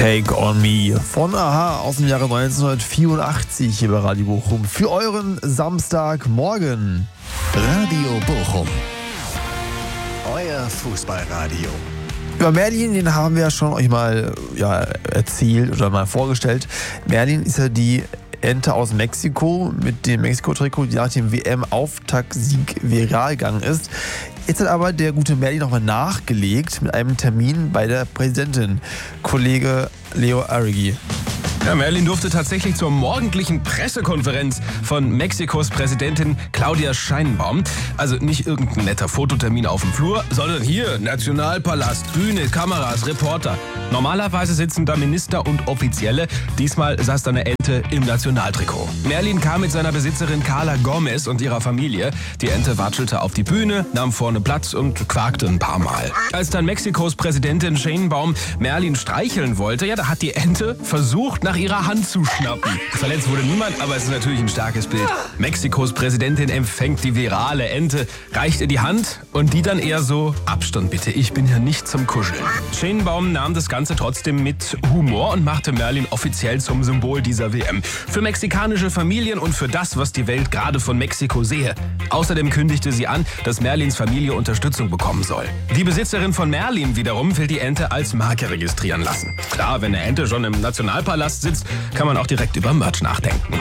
Take on Me von a-ha aus dem Jahre 1984 hier bei Radio Bochum für euren Samstagmorgen. Radio Bochum, euer Fußballradio. Über Merlin, den haben wir ja schon euch mal erzählt oder mal vorgestellt. Merlin ist ja die Ente aus Mexiko mit dem Mexiko-Trikot, die nach dem WM-Auftaktsieg viral gegangen ist. Jetzt hat aber der gute Merlin nochmal nachgelegt mit einem Termin bei der Präsidentin, Kollege Leo Arrighi. Ja, Merlin durfte tatsächlich zur morgendlichen Pressekonferenz von Mexikos Präsidentin Claudia Sheinbaum. Also nicht irgendein netter Fototermin auf dem Flur, sondern hier Nationalpalast, Bühne, Kameras, Reporter. Normalerweise sitzen da Minister und Offizielle. Diesmal saß da eine Ente im Nationaltrikot. Merlin kam mit seiner Besitzerin Carla Gomez und ihrer Familie. Die Ente watschelte auf die Bühne, nahm vorne Platz und quakte ein paar Mal. Als dann Mexikos Präsidentin Sheinbaum Merlin streicheln wollte, da hat die Ente versucht, nach ihrer Hand zu schnappen. Verletzt wurde niemand, aber es ist natürlich ein starkes Bild. Mexikos Präsidentin empfängt die virale Ente, reicht ihr die Hand und die dann eher so: Abstand bitte, ich bin ja nicht zum Kuscheln. Sheinbaum nahm das Ganze trotzdem mit Humor und machte Merlin offiziell zum Symbol dieser WM. Für mexikanische Familien und für das, was die Welt gerade von Mexiko sehe. Außerdem kündigte sie an, dass Merlins Familie Unterstützung bekommen soll. Die Besitzerin von Merlin wiederum will die Ente als Marke registrieren lassen. Klar, wenn eine Ente schon im Nationalpalast sitzt, kann man auch direkt über Merch nachdenken.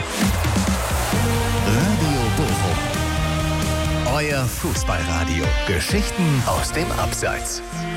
Radio Bochum, euer Fußballradio. Geschichten aus dem Abseits.